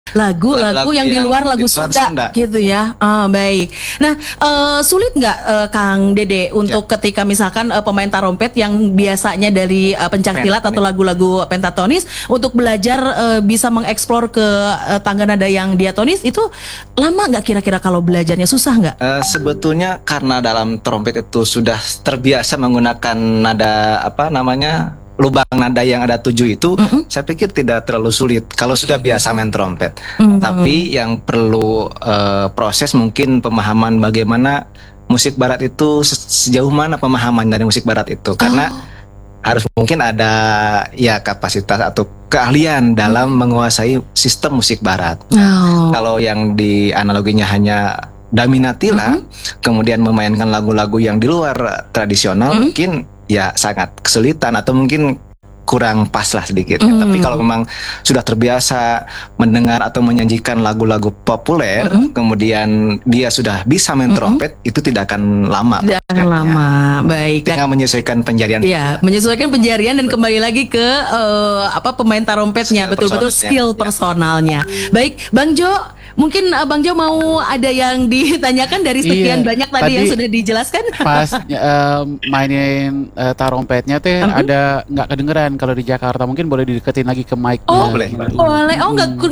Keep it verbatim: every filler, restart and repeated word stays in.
Lagu-lagu yang di luar lagu di luar Sunda, Sunda. gitu ya. Ah, baik. Nah, eh, sulit nggak eh, Kang Dede untuk ketika misalkan eh, pemain tarompet yang biasanya dari eh, pencaksilat atau lagu-lagu pentatonis untuk belajar eh, bisa mengeksplor ke eh, tangga nada yang diatonis itu lama nggak kira-kira kalau belajarnya susah nggak? Eh, sebetulnya karena dalam trompet itu sudah terbiasa menggunakan nada apa namanya lubang nada yang ada tujuh itu, Mm-mm. saya pikir tidak terlalu sulit kalau sudah biasa main trompet. Mm. Tapi yang perlu eh, proses mungkin pemahaman bagaimana musik barat itu se- sejauh mana pemahaman dari musik barat itu, karena Oh. harus mungkin ada ya kapasitas atau keahlian dalam menguasai sistem musik barat. Oh. Kalau yang di analoginya hanya Daminatila, kemudian memainkan lagu-lagu yang di luar tradisional, Mm-mm. mungkin ya sangat kesulitan atau mungkin kurang pas lah sedikit. Mm. Tapi kalau memang sudah terbiasa mendengar atau menyanyikan lagu-lagu populer, Mm-mm. kemudian dia sudah bisa main Mm-mm. trompet, itu tidak akan lama. Tidak akan prosesnya. lama. Baik. Nah, Tinggal menyesuaikan penjarian. ya, menyesuaikan penjarian dan kembali lagi ke eh, apa pemain tarompetnya, Skill betul-betul personalnya. skill Ya. personalnya. Baik, Bang Jo, mungkin eh, Bang Jo mau ada yang ditanyakan dari sekian Iya, banyak tadi, tadi yang sudah dijelaskan? Pas eh, mainin eh, tarompetnya teh Mhm. ada nggak kedengeran kalau di Jakarta, mungkin boleh dideketin lagi ke mic. Oh, boleh. boleh. Oh, nggak